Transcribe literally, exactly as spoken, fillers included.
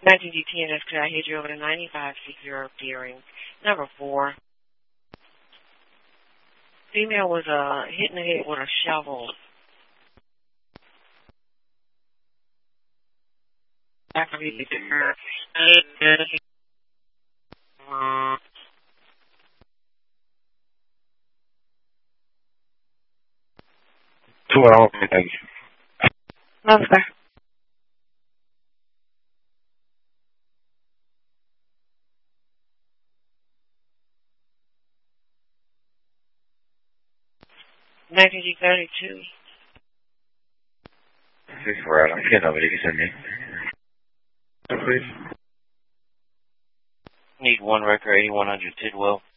nineteen G T N S, could I hit you over to ninety-five six zero Deering, number four. Female was uh, hit in the head with a shovel. After he hit her. twelve, thank you. No, sir. nineteen G thirty-two. six four, I'm getting over there. You send me. Please. Need one record, eighty-one hundred Tidwell.